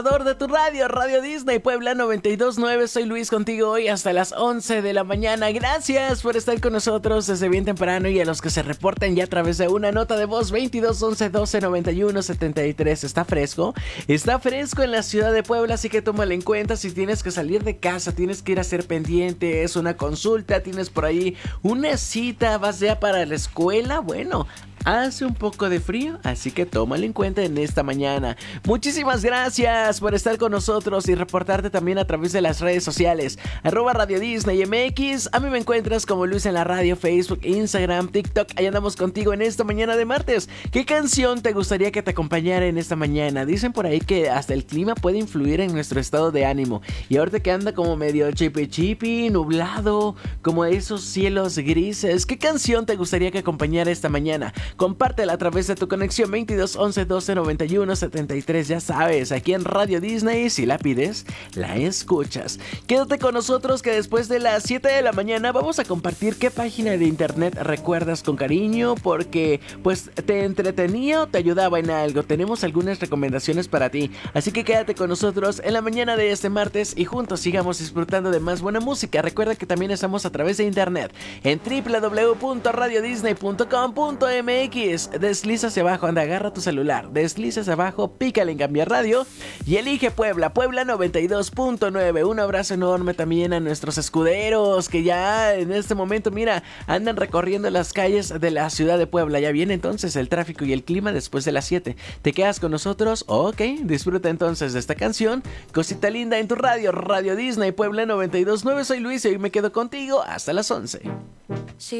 De tu radio, Radio Disney Puebla 92.9. Soy Luis contigo hoy hasta las 11 de la mañana. Gracias por estar con nosotros desde bien temprano, y a los que se reportan ya a través de una nota de voz 22 11 12 91 73. Está fresco en la ciudad de Puebla, así que tómalo en cuenta. Si tienes que salir de casa, tienes que ir a hacer pendientes, una consulta, tienes por ahí una cita, vas ya para la escuela, bueno, hace un poco de frío, así que tómalo en cuenta en esta mañana. Muchísimas gracias por estar con nosotros y reportarte también a través de las redes sociales @Radio Disney MX. A mí me encuentras como Luis en la radio, Facebook, Instagram, TikTok. Ahí andamos contigo en esta mañana de martes. ¿Qué canción te gustaría que te acompañara en esta mañana? Dicen por ahí que hasta el clima puede influir en nuestro estado de ánimo, y ahorita que anda como medio chipi nublado, como esos cielos grises, ¿qué canción te gustaría que acompañara esta mañana? Compártela a través de tu conexión 22 11 12 91 73. Ya sabes, aquí en Radio Disney, si la pides, la escuchas. Quédate con nosotros, que después de las 7 de la mañana vamos a compartir qué página de internet recuerdas con cariño, porque pues te entretenía o te ayudaba en algo. Tenemos algunas recomendaciones para ti, así que quédate con nosotros en la mañana de este martes y juntos sigamos disfrutando de más buena música. Recuerda que también estamos a través de internet en www.radiodisney.com.mx. Desliza hacia abajo, anda, agarra tu celular, desliza hacia abajo, pícale en cambiar radio y elige Puebla 92.9. Un abrazo enorme también a nuestros escuderos que ya en este momento, mira, andan recorriendo las calles de la ciudad de Puebla. Ya viene entonces el tráfico y el clima después de las 7. ¿Te quedas con nosotros? Ok, disfruta entonces de esta canción, cosita linda en tu radio, Radio Disney Puebla 92.9. Soy Luis y hoy me quedo contigo hasta las 11.